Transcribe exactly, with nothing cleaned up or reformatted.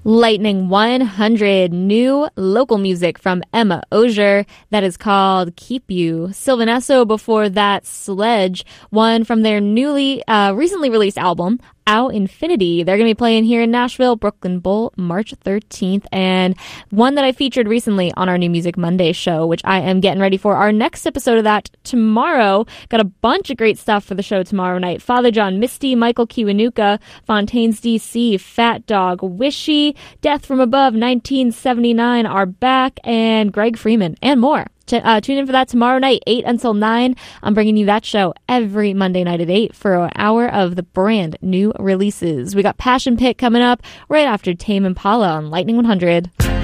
Lightning one hundred, new local music from Emma Ogier that is called Keep You. Sylvan Esso before that, Sledge, one from their newly, uh, recently released album, Out Infinity. They're going to be playing here in Nashville, Brooklyn Bowl, March thirteenth, and one that I featured recently on our New Music Monday show, which I am getting ready for our next episode of that tomorrow. Got a bunch of great stuff for the show tomorrow night. Father John Misty, Michael Kiwanuka, Fontaines D C, Fat Dog, Wishy, Death from Above, nineteen seventy-nine are back, and Greg Freeman, and more. Uh, tune in for that tomorrow night, eight until nine. I'm bringing you that show every Monday night at eight for an hour of the brand new releases. We got Passion Pit coming up right after Tame Impala on Lightning one hundred.